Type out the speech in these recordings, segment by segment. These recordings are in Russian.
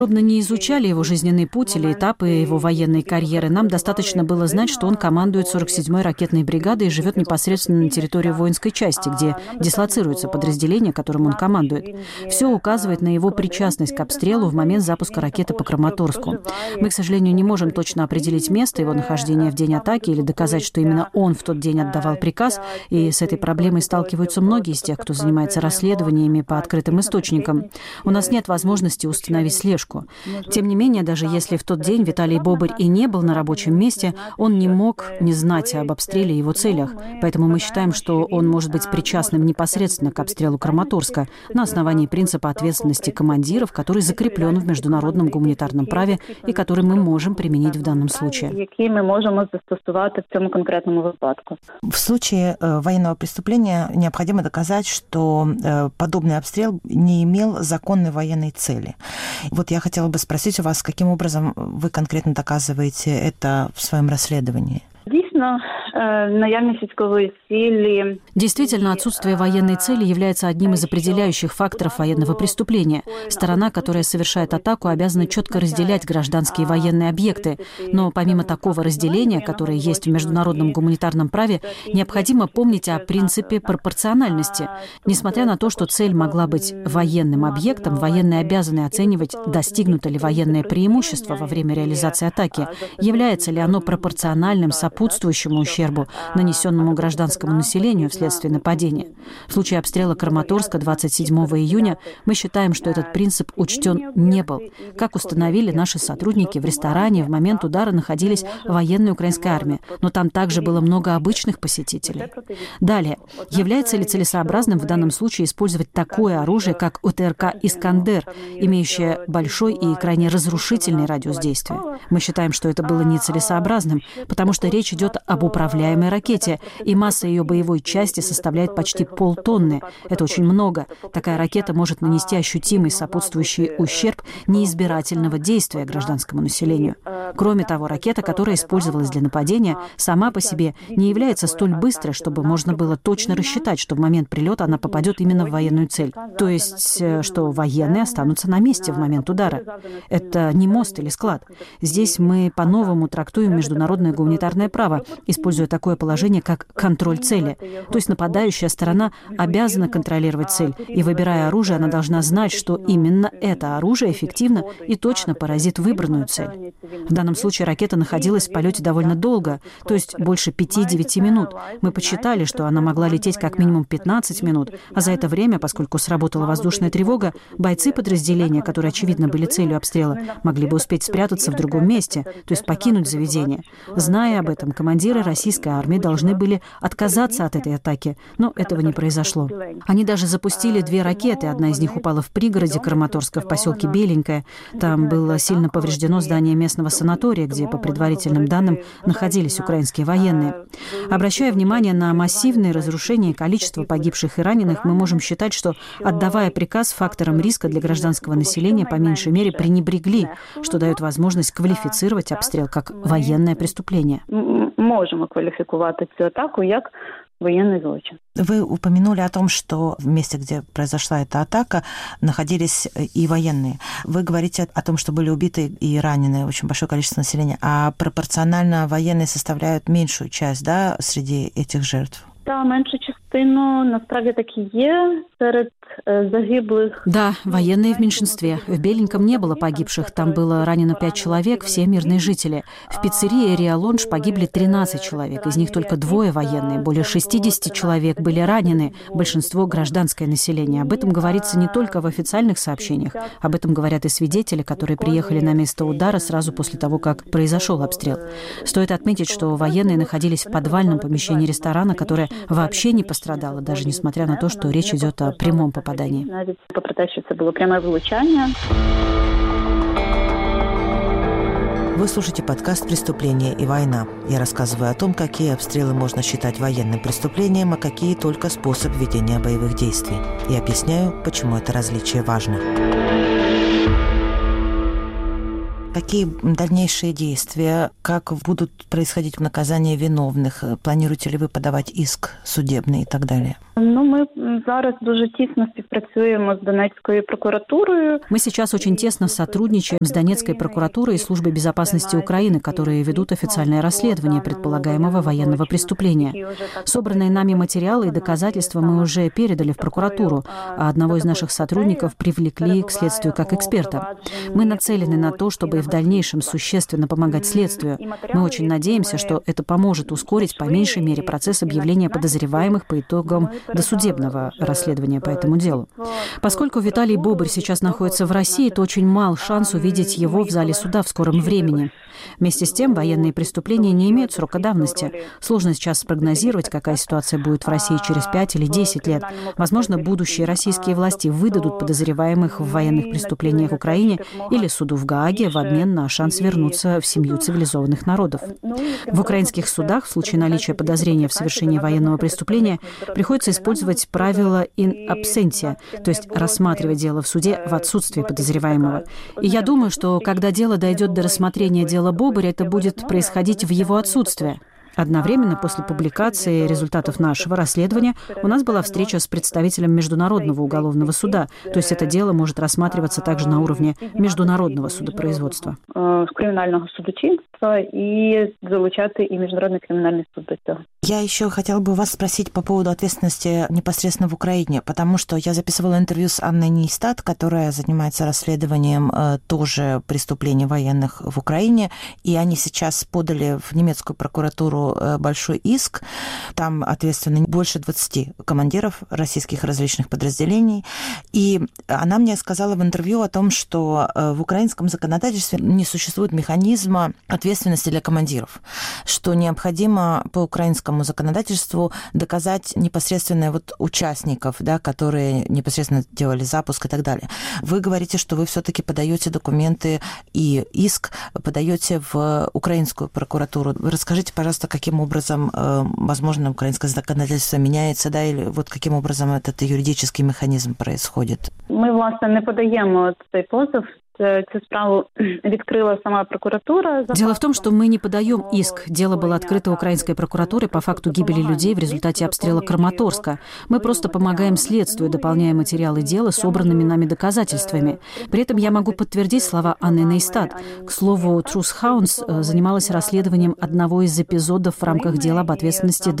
Не изучали его жизненный путь или этапы его военной карьеры. Нам достаточно было знать, что он командует 47-й ракетной бригадой и живет непосредственно на территории воинской части, где дислоцируется подразделение, которым он командует. Все указывает на его причастность к обстрелу в момент запуска ракеты по Краматорску. Мы, к сожалению, не можем точно определить место его нахождения в день атаки или доказать, что именно он в тот день отдавал приказ, и с этой проблемой сталкиваются многие из тех, кто занимается расследованиями по открытым источникам. У нас нет возможности установить слежку. Тем не менее, даже если в тот день Виталий Бобырь и не был на рабочем месте, он не мог не знать об обстреле и его целях. Поэтому мы считаем, что он может быть причастным непосредственно к обстрелу Краматорска на основании принципа ответственности командиров, который закреплен в международном гуманитарном праве и который мы можем применить в данном случае. В случае военного преступления необходимо доказать, что подобный обстрел не имел законной военной цели. Вот я хотела бы спросить у вас, каким образом вы конкретно доказываете это в своем расследовании? Действительно, отсутствие военной цели является одним из определяющих факторов военного преступления. Сторона, которая совершает атаку, обязана четко разделять гражданские и военные объекты. Но помимо такого разделения, которое есть в международном гуманитарном праве, необходимо помнить о принципе пропорциональности. Несмотря на то, что цель могла быть военным объектом, военные обязаны оценивать, достигнуто ли военное преимущество во время реализации атаки, является ли оно пропорциональным сопутствующему ущербу, нанесенному гражданскому населению вследствие нападения. В случае обстрела Краматорска 27 июня мы считаем, что этот принцип учтен не был. Как установили наши сотрудники, в ресторане в момент удара находились военные украинской армии, но там также было много обычных посетителей. Далее, является ли целесообразным в данном случае использовать такое оружие, как УТРК «Искандер», имеющее большой и крайне разрушительный радиус действия? Мы считаем, что это было нецелесообразным, потому что речь идет об управляемой ракете, и масса ее боевой части составляет почти полтонны. Это очень много. Такая ракета может нанести ощутимый сопутствующий ущерб неизбирательного действия гражданскому населению. Кроме того, ракета, которая использовалась для нападения, сама по себе не является столь быстрой, чтобы можно было точно рассчитать, что в момент прилета она попадет именно в военную цель. То есть, что военные останутся на месте в момент удара. Это не мост или склад. Здесь мы по-новому трактуем международное гуманитарное право, используя такое положение, как контроль цели. То есть нападающая сторона обязана контролировать цель, и, выбирая оружие, она должна знать, что именно это оружие эффективно и точно поразит выбранную цель. В данном случае ракета находилась в полете довольно долго, то есть больше 5-9 минут. Мы подсчитали, что она могла лететь как минимум 15 минут, а за это время, поскольку сработала воздушная тревога, бойцы подразделения, которые, очевидно, были целью обстрела, могли бы успеть спрятаться в другом месте, то есть покинуть заведение. Зная об этом, командиры российской армии должны были отказаться от этой атаки, но этого не произошло. Они даже запустили 2 ракеты, одна из них упала в пригороде Краматорска в поселке Беленькое. Там было сильно повреждено здание местного санатория, где, по предварительным данным, находились украинские военные. Обращая внимание на массивные разрушения и количество погибших и раненых, мы можем считать, что, отдавая приказ факторам риска для гражданского населения, по меньшей мере пренебрегли, что дает возможность квалифицировать обстрел как военное преступление. Можемо квалификовать эту атаку как военный злочин. Вы упомянули о том, что в месте, где произошла эта атака, находились и военные. Вы говорите о том, что были убиты и ранены очень большое количество населения, а пропорционально военные составляют меньшую часть, да, среди этих жертв? Да, меньшую частину, насправді так и є, серед загиблых. Да, военные в меньшинстве. В Беленьком не было погибших, там было ранено 5 человек, все мирные жители. В пиццерии «Риа Лонж» погибли 13 человек, из них только 2 военные, более 60 человек были ранены, большинство гражданское население. Об этом говорится не только в официальных сообщениях, об этом говорят и свидетели, которые приехали на место удара сразу после того, как произошел обстрел. Стоит отметить, что военные находились в подвальном помещении ресторана, которое вообще не пострадало, даже несмотря на то, что речь идет о прямом попадании. Было прямое влучание. Вы слушаете подкаст «Преступление и война». Я рассказываю о том, какие обстрелы можно считать военным преступлением, а какие только способ ведения боевых действий. И объясняю, почему это различие важно. какие дальнейшие действия, как будут происходить наказания виновных, планируете ли ви подавати иск судебний і так далі? Ми зараз дуже тісно співпрацюємо з Донецькою прокуратурою. Мы сейчас очень тесно сотрудничаем с Донецкой прокуратурой и Службой безопасности Украины, которые ведут официальное расследование предполагаемого военного преступления. Собранные нами материалы и доказательства мы уже передали в прокуратуру, а одного из наших сотрудников привлекли к следствию как эксперта. Мы нацелены на то, чтобы и в дальнейшем существенно помогать следствию. Мы очень надеемся, что это поможет ускорить по меньшей мере процесс объявления подозреваемых по итогам досудебного расследования по этому делу. Поскольку Виталий Бобырь сейчас находится в России, то очень мал шанс увидеть его в зале суда в скором времени. Вместе с тем, военные преступления не имеют срока давности. Сложно сейчас спрогнозировать, какая ситуация будет в России через 5 или 10 лет. Возможно, будущие российские власти выдадут подозреваемых в военных преступлениях в Украине или суду в Гааге в обмен на шанс вернуться в семью цивилизованных народов. В украинских судах в случае наличия подозрения в совершении военного преступления приходится использовать правило in absentia, то есть рассматривать дело в суде в отсутствии подозреваемого. И я думаю, что когда дело дойдет до рассмотрения дела Бобыря, это будет происходить в его отсутствие. Одновременно после публикации результатов нашего расследования у нас была встреча с представителем Международного уголовного суда, то есть это дело может рассматриваться также на уровне международного судопроизводства. Криминального судочинства и залучати и Международный криминальный суд до цього. Я еще хотела бы вас спросить по поводу ответственности непосредственно в Украине, потому что я записывала интервью с Анной Нейстат, которая занимается расследованием тоже преступлений военных в Украине, и они сейчас подали в немецкую прокуратуру большой иск. Там ответственны больше 20 командиров российских различных подразделений. И она мне сказала в интервью о том, что в украинском законодательстве не существует механизма ответственности для командиров, что необходимо по украинскому законодательству доказать непосредственно участников, да, которые непосредственно делали запуск и так далее. Вы говорите, что вы все-таки подаете документы и иск подаете в украинскую прокуратуру. Расскажите, пожалуйста, каким образом, возможно, украинское законодательство меняется, да, или каким образом этот юридический механизм происходит? Ми, власне, не подаємо цей позов. Цю справу відкрила сама прокуратура. Дело в том, что мы не подаем иск. Дело было открыто украинской прокуратурой по факту гибели людей в результате обстрела Краматорска. Мы просто помогаем следствию, дополняя материалы дела собранными нами доказательствами. При этом я могу подтвердить слова Анны Нейстат. К слову, Truth Hounds занималась расследованием одного из эпизодов в рамках дела об ответственности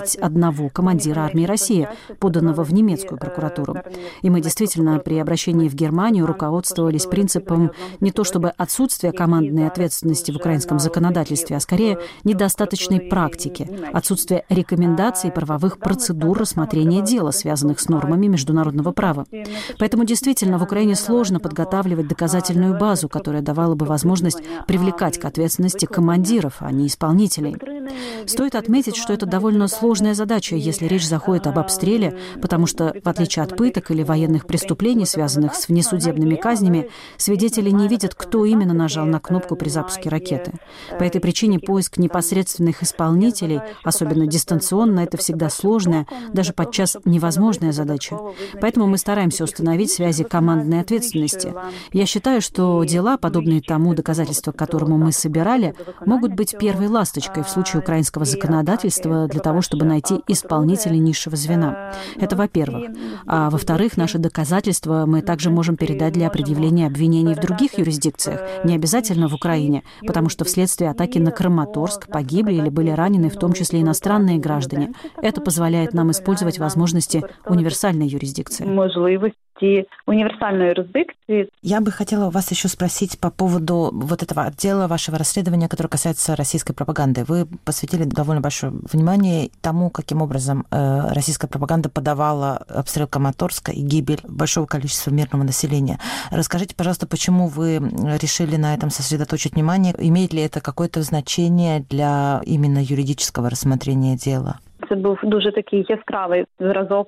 21 командира армии России, поданного в немецкую прокуратуру. И мы действительно при обращении в Германию руководствовались принципом не то чтобы отсутствие командной ответственности в украинском законодательстве, а скорее недостаточной практики, отсутствие рекомендаций и правовых процедур рассмотрения дела, связанных с нормами международного права. Поэтому действительно в Украине сложно подготавливать доказательную базу, которая давала бы возможность привлекать к ответственности командиров, а не исполнителей. Стоит отметить, что это довольно сложная задача, если речь заходит об обстреле, потому что, в отличие от пыток или военных преступлений, связанных с внесудебными казнями, свидетели не видят, кто именно нажал на кнопку при запуске ракеты. По этой причине поиск непосредственных исполнителей, особенно дистанционно, это всегда сложная, даже подчас невозможная задача. Поэтому мы стараемся установить связи командной ответственности. Я считаю, что дела, подобные тому доказательству, к которому мы собирали, могут быть первой ласточкой в случае украинского законодательства для того, чтобы найти исполнителей низшего звена. Это во-первых. А во-вторых, наши доказательства мы также можем передать для предъявления обвинений в других юрисдикциях, не обязательно в Украине, потому что вследствие атаки на Краматорск погибли или были ранены в том числе иностранные граждане. Это позволяет нам использовать возможности универсальной юрисдикции. Универсальной юрисдикции. Я бы хотела вас еще спросить по поводу этого отдела вашего расследования, которое касается российской пропаганды. Вы посвятили довольно большое внимание тому, каким образом российская пропаганда подавала обстрел Краматорска и гибель большого количества мирного населения. Расскажите, пожалуйста, почему вы решили на этом сосредоточить внимание? Имеет ли это какое-то значение для именно юридического рассмотрения дела? Це був дуже такий яскравий зразок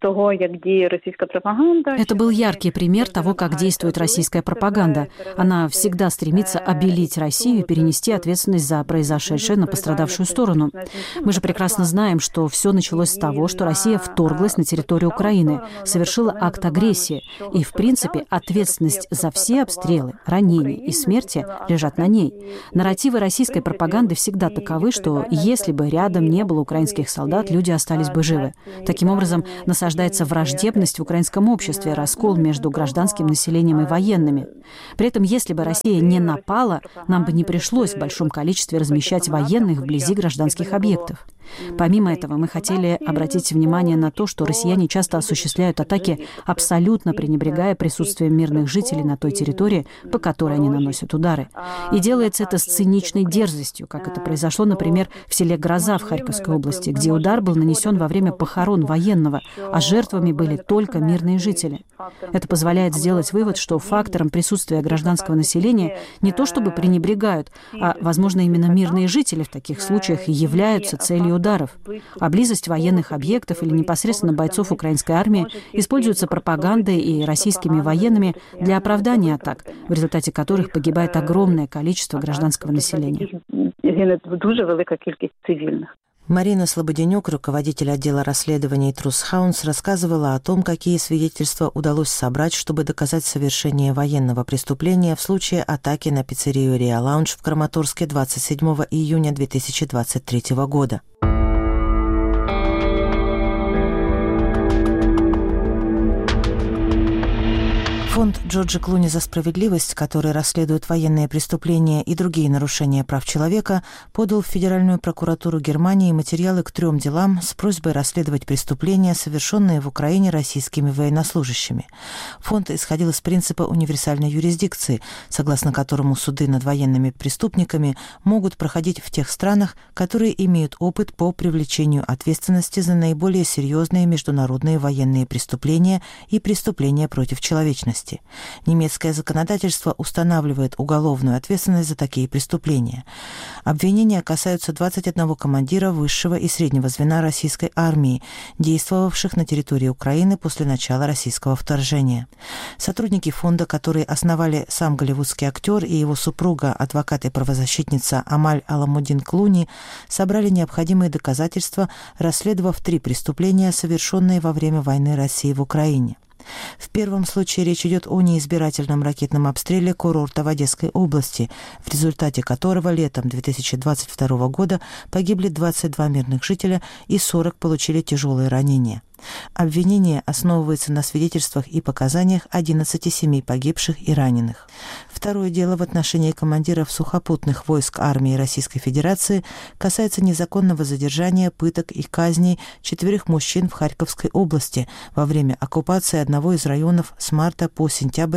Это был яркий пример того, как действует российская пропаганда. Она всегда стремится обелить Россию и перенести ответственность за произошедшее на пострадавшую сторону. Мы же прекрасно знаем, что все началось с того, что Россия вторглась на территорию Украины, совершила акт агрессии. И, в принципе, ответственность за все обстрелы, ранения и смерти лежат на ней. Нарративы российской пропаганды всегда таковы, что если бы рядом не было украинских солдат, люди остались бы живы. Таким образом, насаждается враждебность в украинском обществе, раскол между гражданским населением и военными. При этом, если бы Россия не напала, нам бы не пришлось в большом количестве размещать военных вблизи гражданских объектов. Помимо этого, мы хотели обратить внимание на то, что россияне часто осуществляют атаки, абсолютно пренебрегая присутствием мирных жителей на той территории, по которой они наносят удары. И делается это с циничной дерзостью, как это произошло, например, в селе Гроза в Харьковской области, где удар был нанесен во время похорон военного, а жертвами были только мирные жители. Это позволяет сделать вывод, что фактором присутствия гражданского населения не то чтобы пренебрегают, а, возможно, именно мирные жители в таких случаях и являются целью ударов. А близость военных объектов или непосредственно бойцов украинской армии используется пропагандой и российскими военными для оправдания атак, в результате которых погибает огромное количество гражданского населения. Марина Слободенюк, руководитель отдела расследований Трусхаунс, рассказывала о том, какие свидетельства удалось собрать, чтобы доказать совершение военного преступления в случае атаки на пиццерию «Риа Лаунж» в Краматорске 27 июня 2023 года. Фонд Джорджа Клуни за справедливость, который расследует военные преступления и другие нарушения прав человека, подал в Федеральную прокуратуру Германии материалы к 3 делам с просьбой расследовать преступления, совершенные в Украине российскими военнослужащими. Фонд исходил из принципа универсальной юрисдикции, согласно которому суды над военными преступниками могут проходить в тех странах, которые имеют опыт по привлечению ответственности за наиболее серьезные международные военные преступления и преступления против человечности. Немецкое законодательство устанавливает уголовную ответственность за такие преступления. Обвинения касаются 21 командира высшего и среднего звена российской армии, действовавших на территории Украины после начала российского вторжения. Сотрудники фонда, которые основали сам голливудский актер и его супруга, адвокат и правозащитница Амаль Аламудин Клуни, собрали необходимые доказательства, расследовав 3 преступления, совершенные во время войны России в Украине. В первом случае речь идет о неизбирательном ракетном обстреле курорта в Одесской области, в результате которого летом 2022 года погибли 22 мирных жителя и 40 получили тяжелые ранения. Обвинение основывается на свидетельствах и показаниях 11 семей погибших и раненых. Второе дело в отношении командиров сухопутных войск армии Российской Федерации касается незаконного задержания, пыток и казней 4 мужчин в Харьковской области во время оккупации одного из районов с марта по сентябрь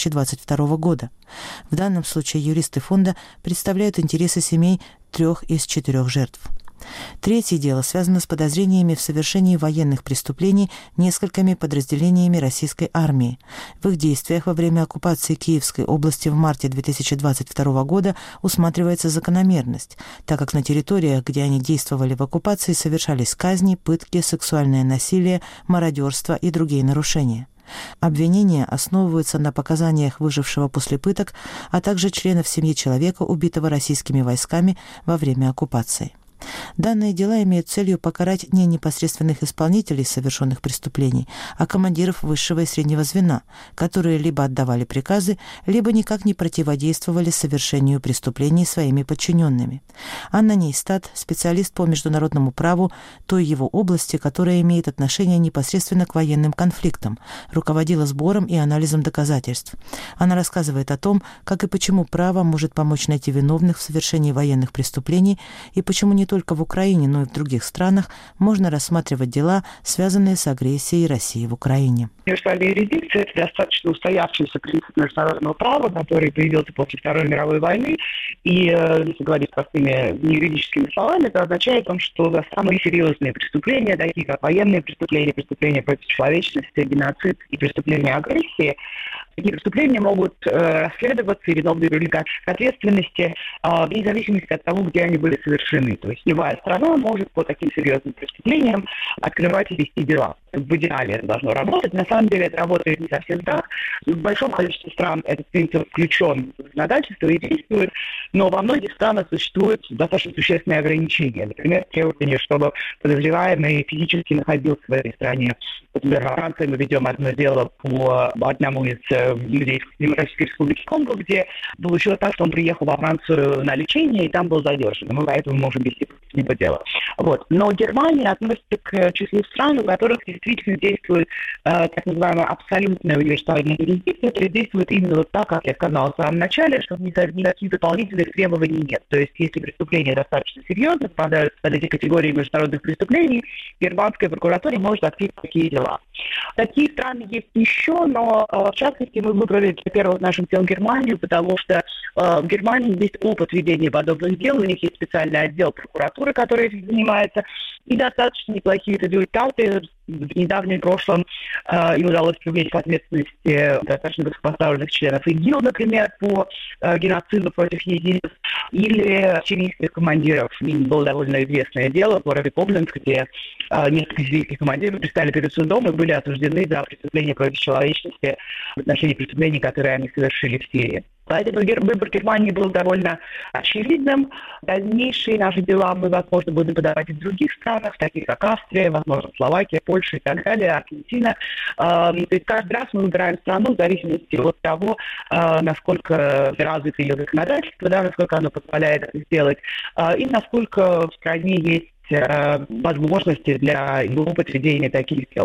2022 года. В данном случае юристы фонда представляют интересы семей 3 из 4 жертв. Третье дело связано с подозрениями в совершении военных преступлений несколькими подразделениями российской армии. В их действиях во время оккупации Киевской области в марте 2022 года усматривается закономерность, так как на территориях, где они действовали в оккупации, совершались казни, пытки, сексуальное насилие, мародерство и другие нарушения. Обвинения основываются на показаниях выжившего после пыток, а также членов семьи человека, убитого российскими войсками во время оккупации. Данные дела имеют целью покарать не непосредственных исполнителей совершенных преступлений, а командиров высшего и среднего звена, которые либо отдавали приказы, либо никак не противодействовали совершению преступлений своими подчиненными. Анна Нейстат, специалист по международному праву той его области, которая имеет отношение непосредственно к военным конфликтам, руководила сбором и анализом доказательств. Она рассказывает о том, как и почему право может помочь найти виновных в совершении военных преступлений и почему не только в Украине, но и в других странах можно рассматривать дела, связанные с агрессией России в Украине. Универсальная юрисдикция – это достаточно устоявшийся принцип международного права, который появился после Второй мировой войны. И, если говорить простыми юридическими словами, это означает, что за самые серьезные преступления, такие как военные преступления, преступления против человечности, геноцид и преступления агрессии, такие преступления могут расследоваться и виновные привлекать к ответственности вне зависимости от того, где они были совершены. То есть любая страна может по таким серьезным преступлениям открывать и вести дела. В идеале это должно работать. На самом деле это работает не совсем так. В большом количестве стран этот принцип включен в законодательство и действует, но во многих странах существуют достаточно существенные ограничения. Например, требование, чтобы подозреваемый физически находился в этой стране. Например, во Франции мы ведем одно дело по одному из людей в Демократической Республике Конго, где получилось так, что он приехал во Францию на лечение и там был задержан. Мы поэтому можем вести против него дело. Вот. Но Германия относится к числу стран, у которых действительно действует так называемая абсолютная универсальная юрисдикция, то есть действует именно вот так, как я сказала в самом начале, что никаких дополнительных требований нет. То есть если преступления достаточно серьезно попадают под эти категории международных преступлений, германская прокуратура может открыть такие дела. Такие страны есть еще, но в частности мы выбрали для первого нашим делом Германию, потому что в Германии есть опыт ведения подобных дел, у них есть специальный отдел прокуратуры, который этим занимается, и достаточно неплохие результаты. В недавнем прошлом им удалось привлечь к ответственности достаточно высокопоставленных членов ИГИЛ, например, по геноциду против езидов, или сирийских командиров. Им было довольно известное дело в городе Кобленц, где несколько сирийских командиров предстали перед судом и были осуждены за преступления против человечности в отношении преступлений, которые они совершили в Сирии. Поэтому выбор Германии был довольно очевидным. Дальнейшие наши дела мы, возможно, будем подавать и в других странах, таких как Австрия, возможно, Словакия, Польша и так далее, Аргентина. То есть каждый раз мы выбираем страну в зависимости от того, насколько развито ее законодательство, да, насколько оно позволяет это сделать, и насколько в стране есть возможности для группы ведения таких дел.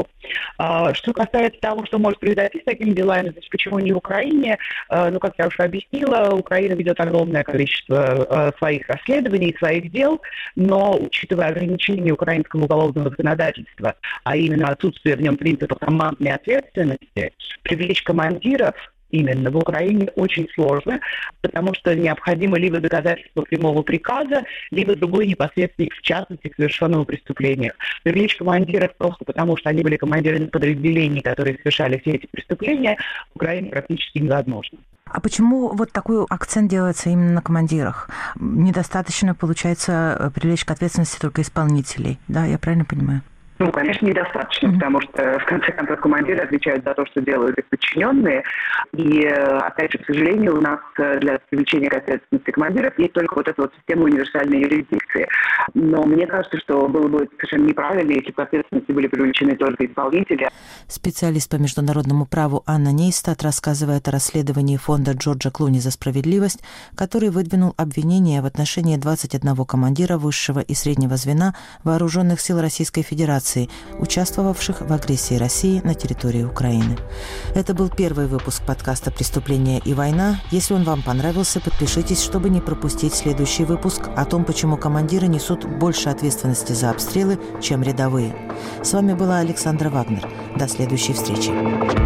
Что касается того, что может произойти с такими делами, значит, почему не в Украине, как я уже объяснила, Украина ведет огромное количество своих расследований, своих дел, но, учитывая ограничения украинского уголовного законодательства, а именно отсутствие в нем принципа командной ответственности, привлечь командиров именно в Украине очень сложно, потому что необходимо либо доказательство прямого приказа, либо другой непосредственник в частности к совершенному преступлению. Привлечь командиров просто потому, что они были командирами подразделений, которые совершали все эти преступления, в Украине практически невозможно. А почему вот такой акцент делается именно на командирах? Недостаточно, получается, привлечь к ответственности только исполнителей, да, я правильно понимаю? Конечно, недостаточно, потому что, в конце концов, командиры отвечают за то, что делают их подчиненные. И, опять же, к сожалению, у нас для привлечения к ответственности командиров есть только вот эта вот система универсальной юрисдикции. Но мне кажется, что было бы совершенно неправильно, если бы к ответственности были привлечены только исполнители. Специалист по международному праву Анна Нейстат рассказывает о расследовании фонда Джорджа Клуни за справедливость, который выдвинул обвинения в отношении 21 командира высшего и среднего звена Вооруженных сил Российской Федерации, участвовавших в агрессии России на территории Украины. Это был первый выпуск подкаста «Преступления и война». Если он вам понравился, подпишитесь, чтобы не пропустить следующий выпуск о том, почему командиры несут больше ответственности за обстрелы, чем рядовые. С вами была Александра Вагнер. До следующей встречи.